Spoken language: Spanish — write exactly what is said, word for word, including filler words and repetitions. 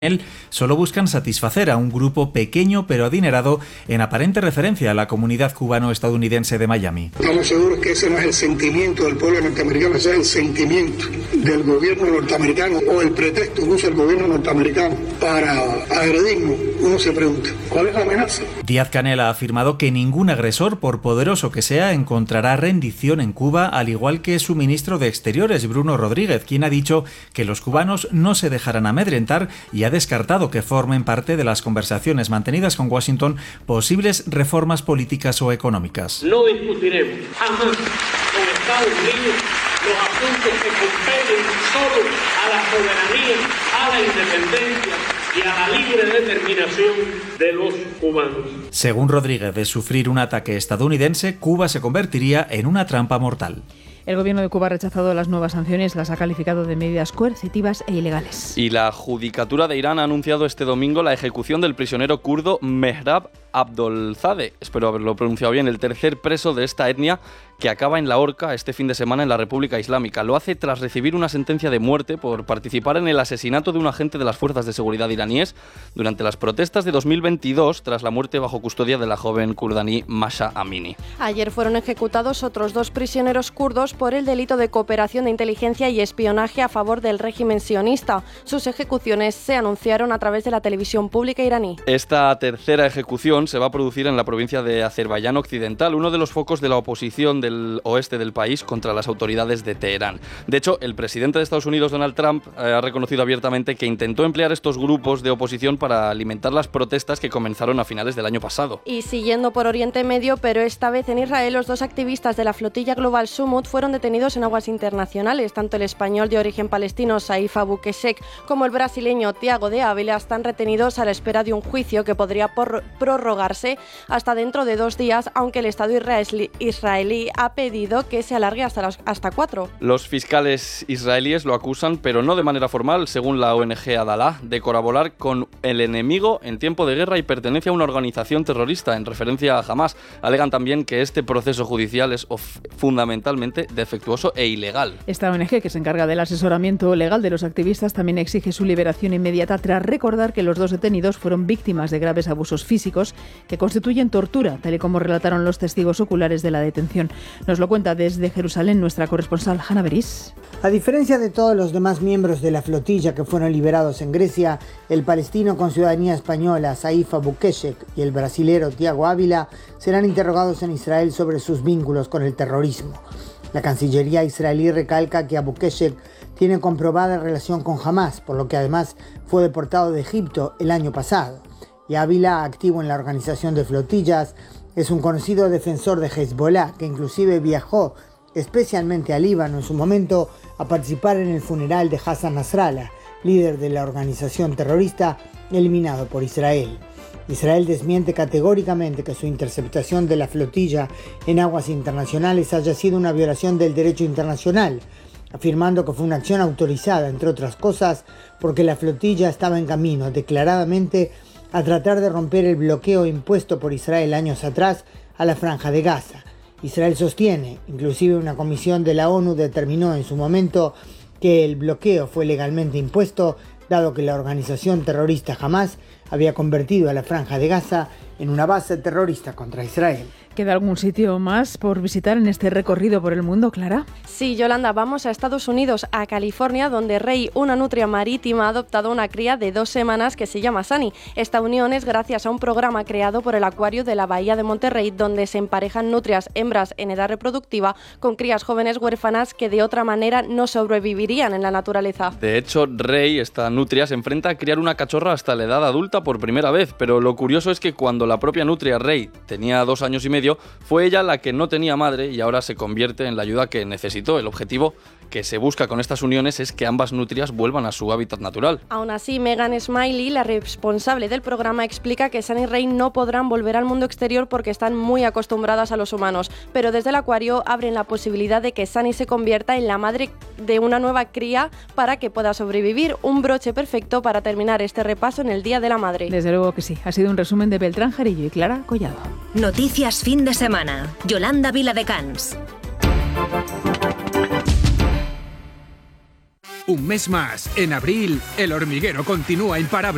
Él solo buscan satisfacer a un grupo pequeño pero adinerado en aparente referencia a la comunidad cubano-estadounidense de Miami. Estamos seguros que ese no es el sentimiento del pueblo norteamericano, ese es el sentimiento del gobierno norteamericano o el pretexto que usa el gobierno norteamericano para agredirnos. Uno se pregunta, ¿cuál es la amenaza? Díaz-Canel ha afirmado que ningún agresor, por poderoso que sea, encontrará rendición en Cuba, al igual que su ministro de Exteriores, Bruno Rodríguez, quien ha dicho que los cubanos no se dejarán amedrentar y ha descartado que formen parte de las conversaciones mantenidas con Washington posibles reformas políticas o económicas. No discutiremos jamás con Estados Unidos los asuntos que competen solo a la soberanía, a la independencia y a la libre determinación de los cubanos. Según Rodríguez, de sufrir un ataque estadounidense, Cuba se convertiría en una trampa mortal. El gobierno de Cuba ha rechazado las nuevas sanciones, las ha calificado de medidas coercitivas e ilegales. Y la Judicatura de Irán ha anunciado este domingo la ejecución del prisionero kurdo Mehrab Abdolzadeh, espero haberlo pronunciado bien, el tercer preso de esta etnia que acaba en la horca este fin de semana en la República Islámica. Lo hace tras recibir una sentencia de muerte por participar en el asesinato de un agente de las fuerzas de seguridad iraníes durante las protestas de dos mil veintidós tras la muerte bajo custodia de la joven kurdaní Masha Amini. Ayer fueron ejecutados otros dos prisioneros kurdos por el delito de cooperación de inteligencia y espionaje a favor del régimen sionista. Sus ejecuciones se anunciaron a través de la televisión pública iraní. Esta tercera ejecución se va a producir en la provincia de Azerbaiyán Occidental, uno de los focos de la oposición del oeste del país contra las autoridades de Teherán. De hecho, el presidente de Estados Unidos, Donald Trump, ha reconocido abiertamente que intentó emplear estos grupos de oposición para alimentar las protestas que comenzaron a finales del año pasado. Y siguiendo por Oriente Medio, pero esta vez en Israel, los dos activistas de la flotilla global Sumut fueron detenidos en aguas internacionales. Tanto el español de origen palestino Saif Abu Keshek como el brasileño Tiago de Ávila están retenidos a la espera de un juicio que podría por- prorrogarse hasta dentro de dos días, aunque el Estado israelí ha pedido que se alargue hasta, las, hasta cuatro. Los fiscales israelíes lo acusan, pero no de manera formal, según la O N G Adalah, de colaborar con el enemigo en tiempo de guerra y pertenencia a una organización terrorista, en referencia a Hamás. Alegan también que este proceso judicial es of- fundamentalmente defectuoso e ilegal. Esta O N G, que se encarga del asesoramiento legal de los activistas, también exige su liberación inmediata tras recordar que los dos detenidos fueron víctimas de graves abusos físicos que constituyen tortura, tal y como relataron los testigos oculares de la detención. Nos lo cuenta desde Jerusalén nuestra corresponsal Hanna Beris. A diferencia de todos los demás miembros de la flotilla que fueron liberados en Grecia, el palestino con ciudadanía española Saif Abu Keshek y el brasilero Tiago Ávila serán interrogados en Israel sobre sus vínculos con el terrorismo. La Cancillería israelí recalca que Abu Keshek tiene comprobada relación con Hamás, por lo que además fue deportado de Egipto el año pasado. Y Ávila, activo en la organización de flotillas, es un conocido defensor de Hezbollah, que inclusive viajó especialmente a Líbano en su momento a participar en el funeral de Hassan Nasrallah, líder de la organización terrorista eliminado por Israel. Israel desmiente categóricamente que su interceptación de la flotilla en aguas internacionales haya sido una violación del derecho internacional, afirmando que fue una acción autorizada, entre otras cosas, porque la flotilla estaba en camino declaradamente a tratar de romper el bloqueo impuesto por Israel años atrás a la Franja de Gaza. Israel sostiene, inclusive una comisión de la ONU determinó en su momento que el bloqueo fue legalmente impuesto, dado que la organización terrorista Hamás había convertido a la Franja de Gaza en una base terrorista contra Israel. ¿Queda algún sitio más por visitar en este recorrido por el mundo, Clara? Sí, Yolanda, vamos a Estados Unidos, a California, donde Rey, una nutria marítima, ha adoptado una cría de dos semanas que se llama Sunny. Esta unión es gracias a un programa creado por el Acuario de la Bahía de Monterrey, donde se emparejan nutrias hembras en edad reproductiva con crías jóvenes huérfanas que de otra manera no sobrevivirían en la naturaleza. De hecho, Rey, esta nutria, se enfrenta a criar una cachorra hasta la edad adulta por primera vez, pero lo curioso es que cuando la propia nutria Rey tenía dos años y medio, fue ella la que no tenía madre y ahora se convierte en la ayuda que necesitó. El objetivo que se busca con estas uniones es que ambas nutrias vuelvan a su hábitat natural. Aún así, Megan Smiley, la responsable del programa, explica que Sunny y Rey no podrán volver al mundo exterior porque están muy acostumbradas a los humanos, pero desde el acuario abren la posibilidad de que Sunny se convierta en la madre de una nueva cría para que pueda sobrevivir. Un broche perfecto para terminar este repaso en el Día de la Madre. Desde luego que sí. Ha sido un resumen de Beltrán Jarillo y Clara Collado. Noticias fin de semana. Yolanda Viladecans. Un mes más, en abril, El Hormiguero continúa imparable.